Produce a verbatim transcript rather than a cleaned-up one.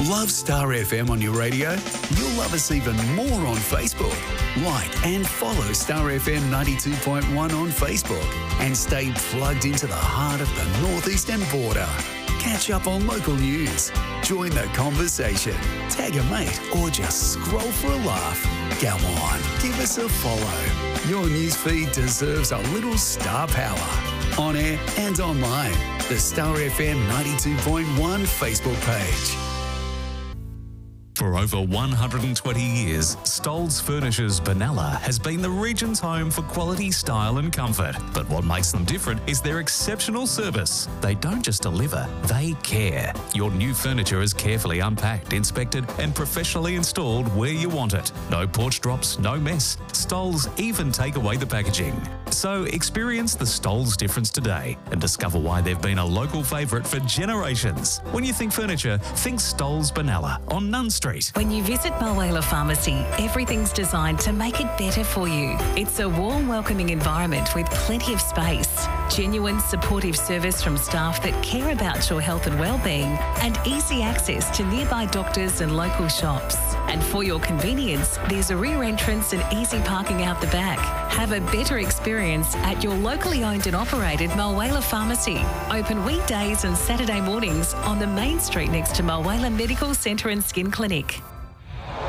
Love Star F M on your radio? You'll love us even more on Facebook. Like and follow Star F M ninety-two point one on Facebook and stay plugged into the heart of the northeastern border. Catch up on local news, join the conversation, tag a mate, or just scroll for a laugh. Go on, give us a follow. Your newsfeed deserves a little star power. On air and online, the Star F M ninety-two point one Facebook page. For over one hundred twenty years, Stolz Furnishers Benalla has been the region's home for quality, style and comfort. But what makes them different is their exceptional service. They don't just deliver, they care. Your new furniture is carefully unpacked, inspected and professionally installed where you want it. No porch drops, no mess. Stolz even take away the packaging. So experience the Stolz difference today and discover why they've been a local favourite for generations. When you think furniture, think Stolz Benalla on Nunn Street. When you visit Mulwala Pharmacy, everything's designed to make it better for you. It's a warm, welcoming environment with plenty of space, genuine supportive service from staff that care about your health and well-being, and easy access to nearby doctors and local shops. And for your convenience, there's a rear entrance and easy parking out the back. Have a better experience at your locally owned and operated Mulwala Pharmacy. Open weekdays and Saturday mornings on the main street next to Mulwala Medical Centre and Skin Clinic.